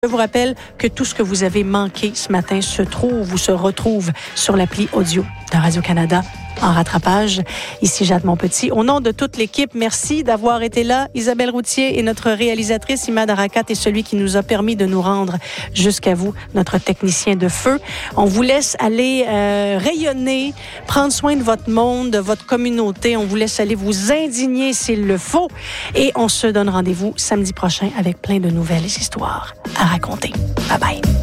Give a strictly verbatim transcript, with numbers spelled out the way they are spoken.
Je vous rappelle que tout ce que vous avez manqué ce matin se trouve ou se retrouve sur l'appli audio de Radio-Canada en rattrapage. Ici Jade Montpetit. Au nom de toute l'équipe, merci d'avoir été là. Isabelle Routier et notre réalisatrice Imad Arakat est celui qui nous a permis de nous rendre jusqu'à vous, notre technicien de feu. On vous laisse aller euh, rayonner, prendre soin de votre monde, de votre communauté. On vous laisse aller vous indigner s'il le faut. Et on se donne rendez-vous samedi prochain avec plein de nouvelles histoires à raconter. Bye bye.